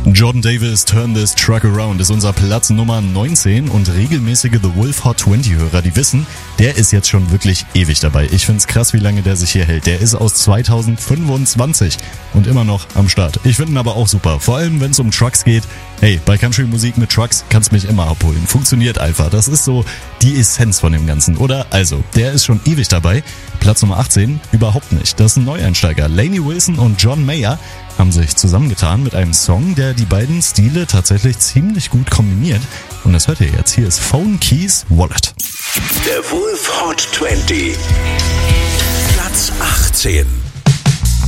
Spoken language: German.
Jordan Davis, Turn This Truck Around ist unser Platz Nummer 19 und regelmäßige The Wolf Hot 20 Hörer, die wissen, der ist jetzt schon wirklich ewig dabei. Ich find's krass, wie lange der sich hier hält. Der ist aus 2025 und immer noch am Start. Ich finde ihn aber auch super, vor allem wenn es um Trucks geht. Hey, bei Country-Musik mit Trucks kannst mich immer abholen. Funktioniert einfach. Das ist so die Essenz von dem Ganzen, oder? Also, der ist schon ewig dabei. Platz Nummer 18, überhaupt nicht. Das ist ein Neueinsteiger. Lainey Wilson und John Mayer haben sich zusammengetan mit einem Song, der die beiden Stile tatsächlich ziemlich gut kombiniert. Und das hört ihr jetzt. Hier ist Phone Keys Wallet. Der Wolf Hot 20. Platz 18.